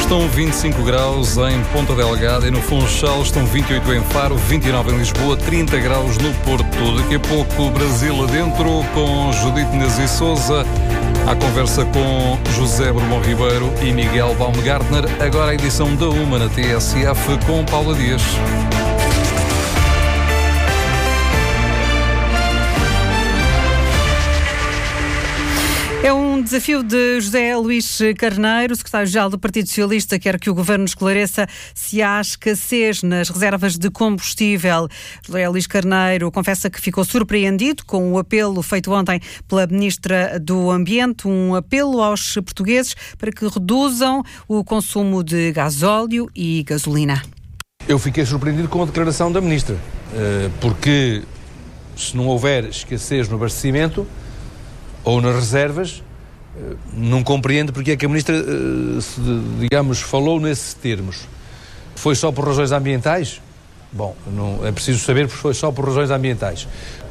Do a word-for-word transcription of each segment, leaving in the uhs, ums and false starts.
Estão vinte e cinco graus em Ponta Delgada e no Funchal, estão vinte e oito em Faro, vinte e nove em Lisboa, trinta graus no Porto. Daqui a pouco Brasil adentro com Judite Inês e Sousa, à conversa com José Brumão Ribeiro e Miguel Baumgartner. Agora a edição da Uma na T S F com Paula Dias. É um desafio de José Luís Carneiro, secretário-geral do Partido Socialista, quer que o Governo esclareça se há escassez nas reservas de combustível. José Luís Carneiro confessa que ficou surpreendido com o apelo feito ontem pela Ministra do Ambiente, um apelo aos portugueses para que reduzam o consumo de gasóleo e gasolina. Eu fiquei surpreendido com a declaração da Ministra, porque se não houver escassez no abastecimento ou nas reservas, não compreendo porque é que a Ministra, digamos, falou nesses termos. Foi só por razões ambientais? Bom, não, é preciso saber porque foi só por razões ambientais.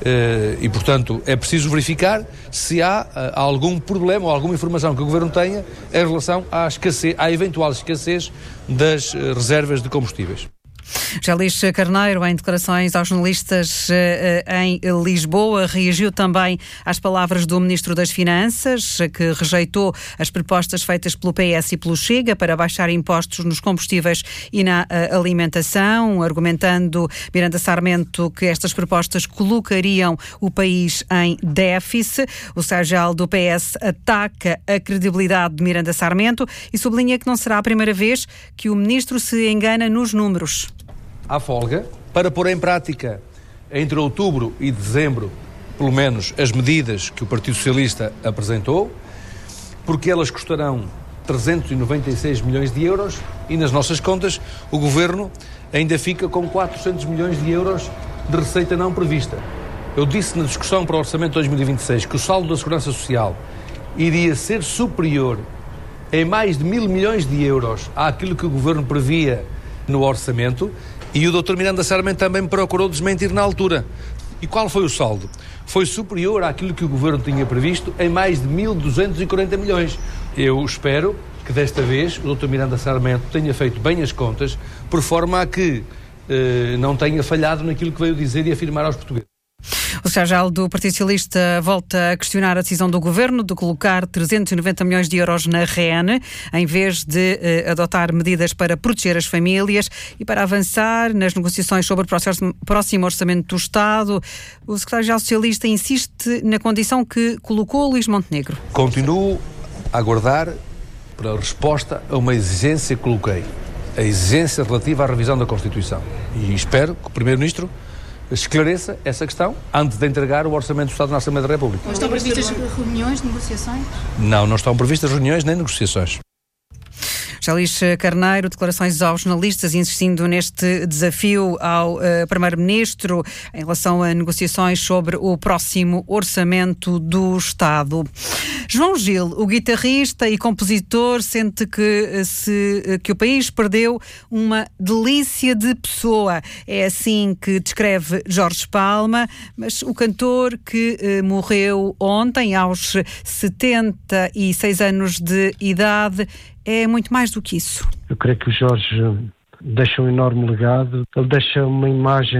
E, portanto, é preciso verificar se há algum problema ou alguma informação que o Governo tenha em relação à escassez, à eventual escassez das reservas de combustíveis. José Luís Carneiro, em declarações aos jornalistas em Lisboa, reagiu também às palavras do Ministro das Finanças, que rejeitou as propostas feitas pelo P S e pelo Chega para baixar impostos nos combustíveis e na alimentação, argumentando Miranda Sarmento que estas propostas colocariam o país em déficit. O secretário-geral do P S ataca a credibilidade de Miranda Sarmento e sublinha que não será a primeira vez que o Ministro se engana nos números. À folga, para pôr em prática, entre outubro e dezembro, pelo menos, as medidas que o Partido Socialista apresentou, porque elas custarão trezentos e noventa e seis milhões de euros e, nas nossas contas, o Governo ainda fica com quatrocentos milhões de euros de receita não prevista. Eu disse na discussão para o Orçamento de dois mil e vinte e seis que o saldo da Segurança Social iria ser superior em mais de mil milhões de euros àquilo que o Governo previa no Orçamento. E o doutor Miranda Sarmento também me procurou desmentir na altura. E qual foi o saldo? Foi superior àquilo que o Governo tinha previsto em mais de mil duzentos e quarenta milhões. Eu espero que desta vez o doutor Miranda Sarmento tenha feito bem as contas, por forma a que eh, não tenha falhado naquilo que veio dizer e afirmar aos portugueses. O secretário-geral do Partido Socialista volta a questionar a decisão do Governo de colocar trezentos e noventa milhões de euros na R E N, em vez de eh, adotar medidas para proteger as famílias e para avançar nas negociações sobre o próximo, próximo Orçamento do Estado. O secretário-geral socialista insiste na condição que colocou Luís Montenegro. Continuo a aguardar pela resposta a uma exigência que coloquei, a exigência relativa à revisão da Constituição. E espero que o Primeiro-Ministro esclareça essa questão antes de entregar o Orçamento do Estado na Assembleia da República. Mas estão previstas reuniões, negociações? Não, não estão previstas reuniões nem negociações. José Luís Carneiro, declarações aos jornalistas insistindo neste desafio ao uh, Primeiro-Ministro em relação a negociações sobre o próximo Orçamento do Estado. João Gil, o guitarrista e compositor, sente que, se, que o país perdeu uma delícia de pessoa. É assim que descreve Jorge Palma, mas o cantor que uh, morreu ontem aos setenta e seis anos de idade é muito mais do que isso. Eu creio que o Jorge deixa um enorme legado. Ele deixa uma imagem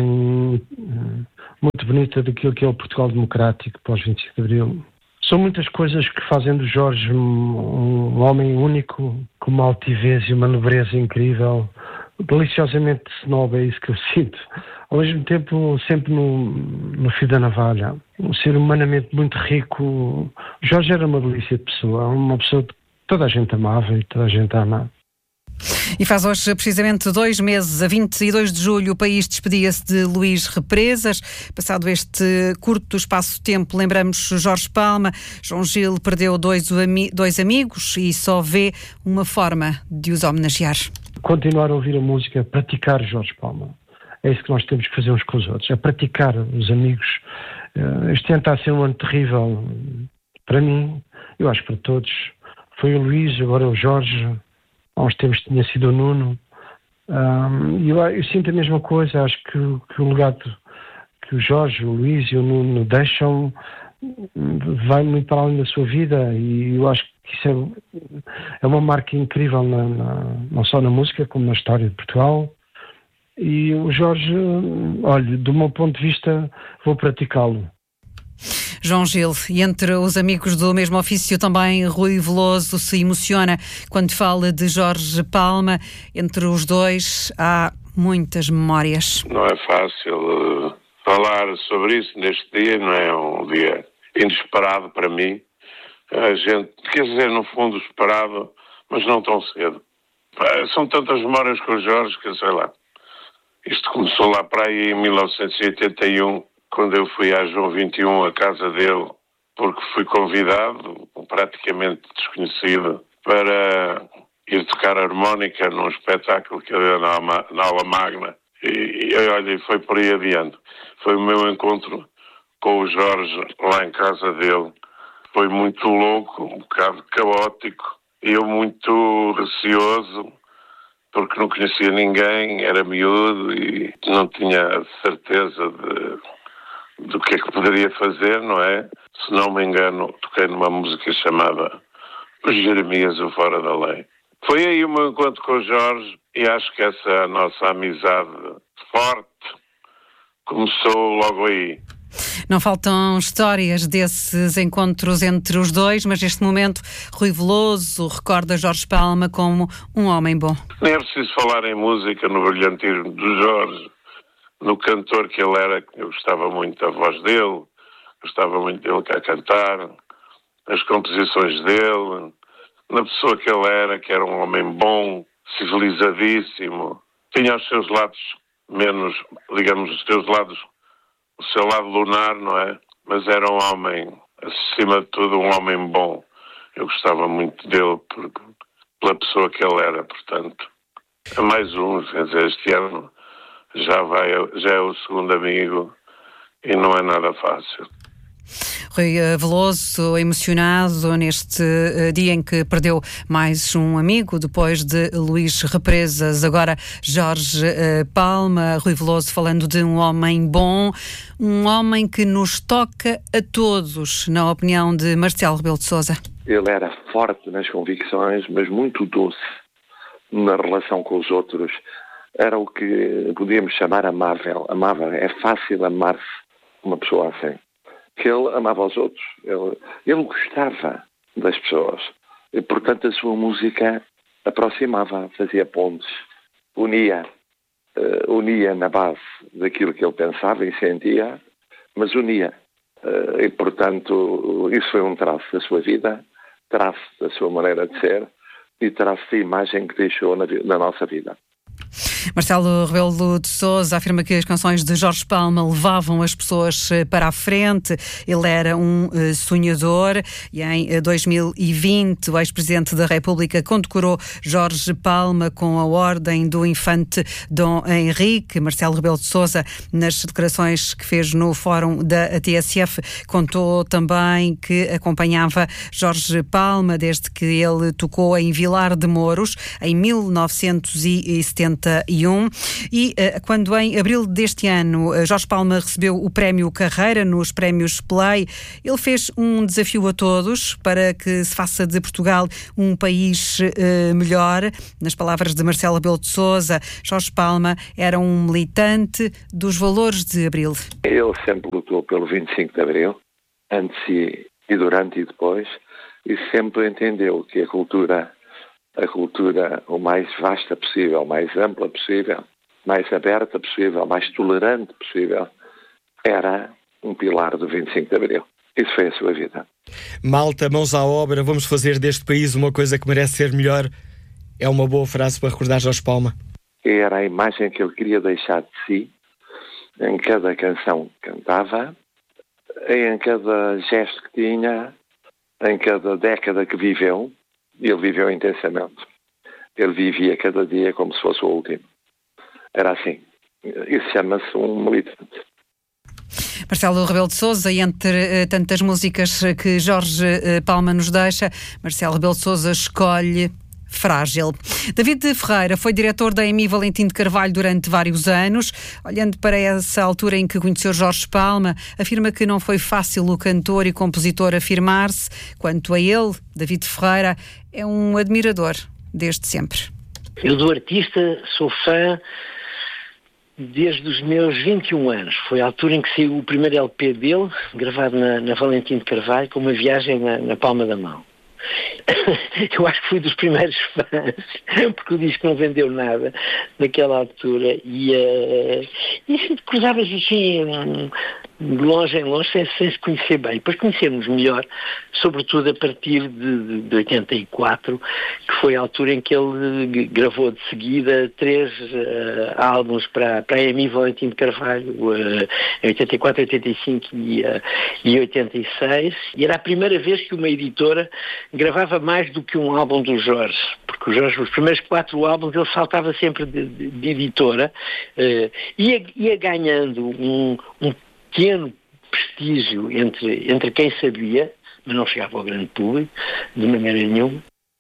muito bonita daquilo que é o Portugal democrático pós vinte e cinco de Abril. São muitas coisas que fazem do Jorge um, um homem único, com uma altivez e uma nobreza incrível, deliciosamente snob, é isso que eu sinto. Ao mesmo tempo, sempre no, no fio da navalha. Um ser humanamente muito rico. O Jorge era uma delícia de pessoa, uma pessoa que toda a gente amava e toda a gente ama. E faz hoje precisamente dois meses, a vinte e dois de julho, o país despedia-se de Luís Represas. Passado este curto espaço-tempo, lembramos Jorge Palma. João Gil perdeu dois, dois amigos e só vê uma forma de os homenagear. Continuar a ouvir a música, praticar Jorge Palma. É isso que nós temos que fazer uns com os outros, é praticar os amigos. Este ano está a ser um ano terrível para mim, eu acho para todos. Foi o Luís, agora é o Jorge, há uns tempos tinha sido o Nuno. Um, eu, eu sinto a mesma coisa, acho que, que o legado que o Jorge, o Luís e o Nuno deixam vai muito para além da sua vida, e eu acho que isso é, é uma marca incrível, na, na, não só na música, como na história de Portugal. E o Jorge, olha, do meu ponto de vista, vou praticá-lo. João Gil, e entre os amigos do mesmo ofício também Rui Veloso se emociona quando fala de Jorge Palma. Entre os dois há muitas memórias. Não é fácil uh, falar sobre isso neste dia, não é um dia inesperado para mim. A gente, quer dizer, no fundo esperado, mas não tão cedo. São tantas memórias com o Jorge que, sei lá, isto começou lá para aí em mil novecentos e oitenta e um, quando eu fui à João vinte e um, à casa dele, porque fui convidado, praticamente desconhecido, para ir tocar harmónica num espetáculo que era na, na Aula Magna. E, e olha, foi por aí adiante. Foi o meu encontro com o Jorge lá em casa dele. Foi muito louco, um bocado caótico, eu muito receoso, porque não conhecia ninguém, era miúdo e não tinha certeza de, do que é que poderia fazer, não é? Se não me engano, toquei numa música chamada Os Jeremias, o Fora da Lei. Foi aí o meu encontro com o Jorge, e acho que essa nossa amizade forte começou logo aí. Não faltam histórias desses encontros entre os dois, mas neste momento Rui Veloso recorda Jorge Palma como um homem bom. Nem é preciso falar em música, no brilhantismo do Jorge, no cantor que ele era. Eu gostava muito da voz dele, gostava muito dele a cantar, as composições dele, na pessoa que ele era, que era um homem bom, civilizadíssimo, tinha os seus lados menos, digamos, os seus lados, o seu lado lunar, não é? Mas era um homem, acima de tudo, um homem bom. Eu gostava muito dele por, pela pessoa que ele era, portanto. É mais um, quer dizer, este ano já, vai, já é o segundo amigo e não é nada fácil. Rui Veloso, emocionado neste dia em que perdeu mais um amigo, depois de Luís Represas. Agora Jorge Palma. Rui Veloso falando de um homem bom, um homem que nos toca a todos, na opinião de Marcelo Rebelo de Sousa. Ele era forte nas convicções, mas muito doce na relação com os outros. Era o que podíamos chamar amável. Amável. É fácil amar-se uma pessoa assim. Que ele amava os outros, ele, ele gostava das pessoas e, portanto, a sua música aproximava, fazia pontes, unia, uh, unia na base daquilo que ele pensava e sentia, mas unia. Uh, e, portanto, isso foi um traço da sua vida, traço da sua maneira de ser e traço da imagem que deixou na, na nossa vida. Marcelo Rebelo de Sousa afirma que as canções de Jorge Palma levavam as pessoas para a frente. Ele era um sonhador e em dois mil e vinte o ex-presidente da República condecorou Jorge Palma com a Ordem do Infante Dom Henrique. Marcelo Rebelo de Sousa, nas declarações que fez no fórum da T S F, contou também que acompanhava Jorge Palma desde que ele tocou em Vilar de Mouros em mil novecentos e setenta e um e uh, quando em abril deste ano uh, Jorge Palma recebeu o prémio Carreira nos prémios Play, ele fez um desafio a todos para que se faça de Portugal um país uh, melhor. Nas palavras de Marcelo Rebelo de Sousa, Jorge Palma era um militante dos valores de Abril. Ele sempre lutou pelo vinte e cinco de Abril, antes e, e durante e depois, e sempre entendeu que a cultura a cultura o mais vasta possível, mais ampla possível, mais aberta possível, mais tolerante possível, era um pilar do vinte e cinco de Abril. Isso foi a sua vida. Malta, mãos à obra, vamos fazer deste país uma coisa que merece ser melhor. É uma boa frase para recordar Jorge Palma. Era a imagem que ele queria deixar de si, em cada canção que cantava, em cada gesto que tinha, em cada década que viveu. Ele viveu intensamente. Ele vivia cada dia como se fosse o último. Era assim. Isso chama-se um militante. Marcelo Rebelo de Sousa, e entre uh, tantas músicas que Jorge uh, Palma nos deixa, Marcelo Rebelo de Sousa escolhe frágil. David Ferreira foi diretor da Emi Valentim de Carvalho durante vários anos. Olhando para essa altura em que conheceu Jorge Palma, afirma que não foi fácil o cantor e compositor afirmar-se. Quanto a ele, David Ferreira é um admirador desde sempre. Eu do artista sou fã desde os meus vinte e um anos. Foi a altura em que saiu o primeiro L P dele, gravado na, na Valentim de Carvalho, com uma viagem na, na palma da mão. Eu acho que fui dos primeiros fãs, porque o disco não vendeu nada naquela altura e, uh, e cruzava-se assim de longe em longe sem, sem se conhecer bem. Depois conhecermos melhor, sobretudo a partir de, de oitenta e quatro, que foi a altura em que ele gravou de seguida três uh, álbuns para, para a Emi Valentim de Carvalho, uh, em oitenta e quatro, oitenta e cinco e, uh, e oitenta e seis, e era a primeira vez que uma editora gravava mais do que um álbum do Jorge, porque o Jorge, os primeiros quatro álbuns, ele saltava sempre de, de, de editora, uh, ia, ia ganhando um, um pequeno prestígio entre, entre quem sabia, mas não chegava ao grande público, de maneira nenhuma.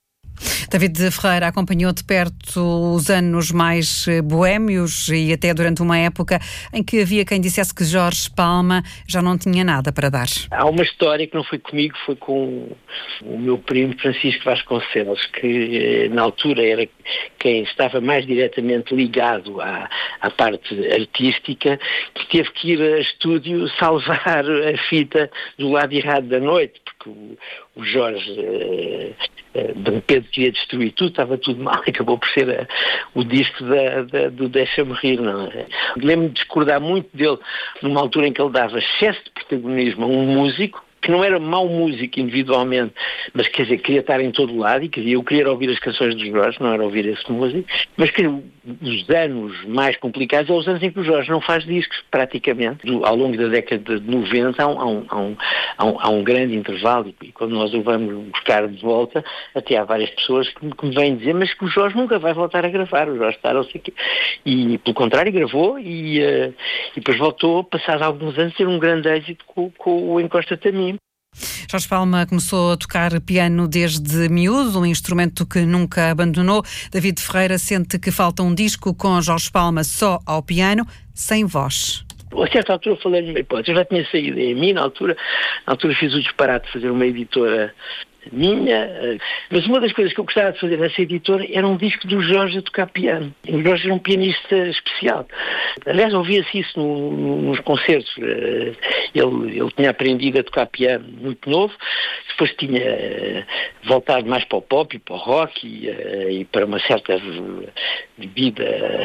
David Ferreira acompanhou de perto os anos mais boémios e até durante uma época em que havia quem dissesse que Jorge Palma já não tinha nada para dar. Há uma história que não foi comigo, foi com o meu primo Francisco Vasconcelos, que na altura era quem estava mais diretamente ligado à, à parte artística, que teve que ir a estúdio salvar a fita do lado errado da noite, porque o, o Jorge uh, uh, de repente queria destruir tudo, estava tudo mal, acabou por ser a, o disco da, da, do Deixa-me Rir, não é? Lembro-me de discordar muito dele numa altura em que ele dava excesso de protagonismo a um músico, que não era mau músico individualmente, mas quer dizer, queria estar em todo lado e queria, eu queria ouvir as canções do Jorge, não era ouvir esse músico, mas que os anos mais complicados são os anos em que o Jorge não faz discos, praticamente. Do, ao longo da década de noventa há um, há um, há um, há um, há um grande intervalo e quando nós o vamos buscar de volta, até há várias pessoas que, que me vêm dizer, mas que o Jorge nunca vai voltar a gravar, o Jorge está não sei o quê. E pelo contrário gravou e, uh, e depois voltou, passado alguns anos, a ter um grande êxito com, com o Encosta-te a Mim. Jorge Palma começou a tocar piano desde miúdo, um instrumento que nunca abandonou. David Ferreira sente que falta um disco com Jorge Palma só ao piano, sem voz. A certa altura falei numa hipótese, eu já tinha saído em mim, na altura, na altura fiz o disparate de fazer uma editora minha, mas uma das coisas que eu gostava de fazer nessa editora era um disco do Jorge a tocar piano. O Jorge era um pianista especial. Aliás, ouvia-se isso no, no, nos concertos. Ele, ele tinha aprendido a tocar piano muito novo, depois tinha voltado mais para o pop e para o rock e, e para uma certa vida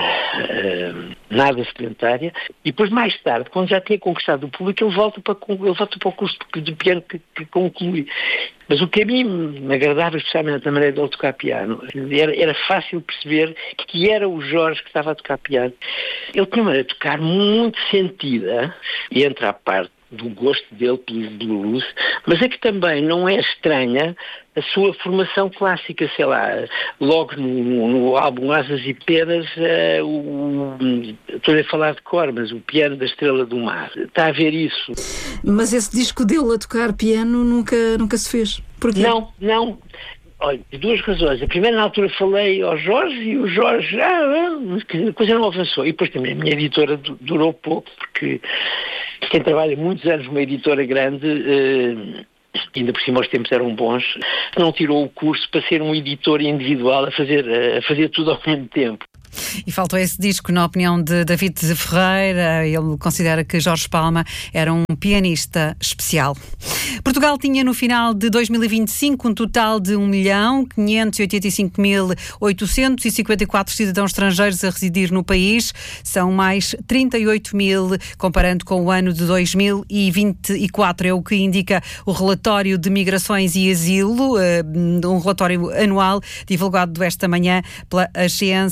nada sedentária. E depois, mais tarde, quando já tinha conquistado o público, ele volta para, ele volta para o curso de piano que, que conclui. Mas o que a mim me agradava especialmente na maneira de ele tocar piano, era, era fácil perceber que era o Jorge que estava a tocar piano. Ele tinha uma maneira de tocar muito sentida, e entra a parte do gosto dele pelo blues, mas é que também não é estranha a sua formação clássica, sei lá, logo no, no álbum Asas e Penas, uh, o, estou a falar de cor, mas o Piano da Estrela do Mar, está a ver isso. Mas esse disco dele a tocar piano nunca, nunca se fez? Porquê? Não, não. Olha, duas razões. A primeira, na altura, falei ao Jorge e o Jorge, ah, a coisa não avançou. E depois também a minha editora durou pouco, porque quem trabalha muitos anos numa editora grande, uh, ainda por cima os tempos eram bons, não tirou o curso para ser um editor individual a fazer, a fazer tudo ao mesmo tempo. E faltou esse disco, na opinião de David Ferreira. Ele considera que Jorge Palma era um pianista especial. Portugal tinha no final de dois mil e vinte e cinco um total de um milhão quinhentos e oitenta e cinco mil oitocentos e cinquenta e quatro cidadãos estrangeiros a residir no país. São mais trinta e oito mil, comparando com o ano de dois mil e vinte e quatro. É o que indica o relatório de Migrações e Asilo, um relatório anual divulgado esta manhã pela agência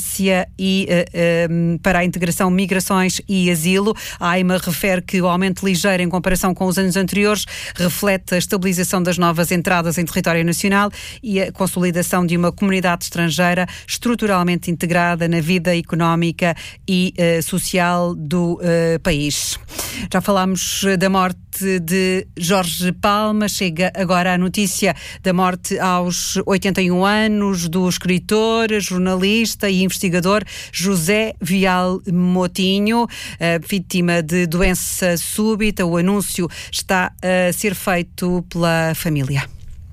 e uh, uh, para a integração, migrações e asilo. A AIMA refere que o aumento ligeiro em comparação com os anos anteriores reflete a estabilização das novas entradas em território nacional e a consolidação de uma comunidade estrangeira estruturalmente integrada na vida económica e uh, social do uh, país. Já falámos da morte de Jorge Palma, chega agora a notícia da morte aos oitenta e um anos do escritor, jornalista e investigador José Vial Motinho, vítima de doença súbita. O anúncio está a ser feito pela família.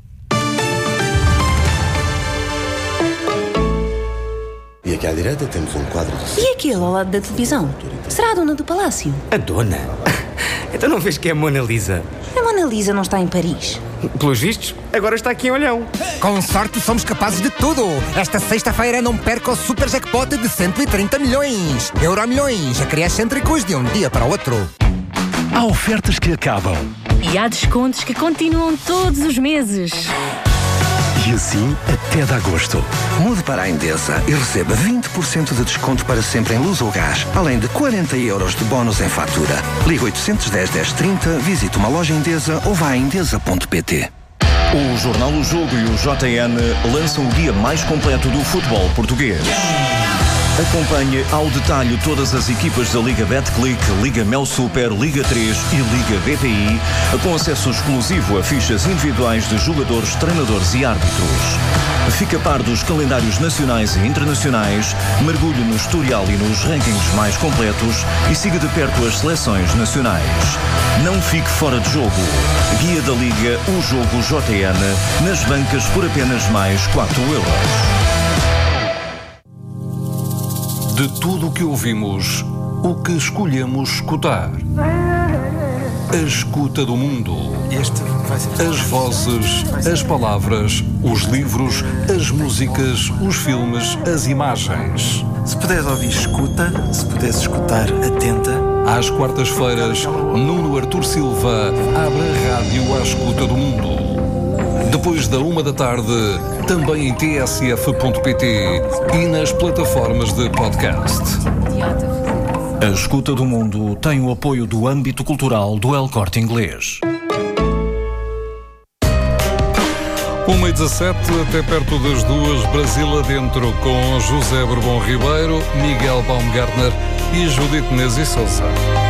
E aqui à direita temos um quadro de... E aquele ao lado da televisão? Será a dona do palácio? A dona? Então não vês que é a Mona Lisa? A Mona Lisa não está em Paris. Pelos vistos, agora está aqui em Olhão. Com sorte somos capazes de tudo. Esta sexta-feira não perca o super jackpot de cento e trinta milhões. Euro-milhões, acrescêntricos de um dia para o outro. Há ofertas que acabam. E há descontos que continuam todos os meses. E assim até de agosto. Mude para a Endesa e receba vinte por cento de desconto para sempre em luz ou gás, além de quarenta euros de bónus em fatura. Ligue oitocentos e dez, dez trinta, visite uma loja Endesa ou vá a endesa ponto pt. O Jornal O Jogo e o J N lançam o guia mais completo do futebol português. Acompanhe ao detalhe todas as equipas da Liga Betclic, Liga Mel Super, Liga três e Liga B P I, com acesso exclusivo a fichas individuais de jogadores, treinadores e árbitros. Fica a par dos calendários nacionais e internacionais, mergulhe no historial e nos rankings mais completos e siga de perto as seleções nacionais. Não fique fora de jogo. Guia da Liga O Jogo J N, nas bancas por apenas mais quatro euros. De tudo o que ouvimos, o que escolhemos escutar. A escuta do mundo. Este vai ser... As vozes, as palavras, os livros, as músicas, os filmes, as imagens. Se puderes ouvir, escuta. Se puderes escutar, atenta. Às quartas-feiras, Nuno Artur Silva abre a rádio à escuta do mundo. Depois da uma da tarde, também em t s f ponto p t e nas plataformas de podcast. A escuta do mundo tem o apoio do âmbito cultural do El Corte Inglês. uma e dezassete, até perto das duas, Brasil adentro, com José Bourbon Ribeiro, Miguel Baumgartner e Judite Nezi Sousa.